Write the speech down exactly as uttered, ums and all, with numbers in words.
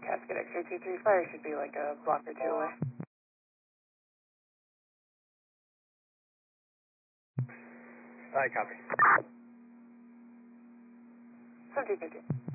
Casket X-ray two three, fire should be like a block or two away. I copy. seventeen fifty.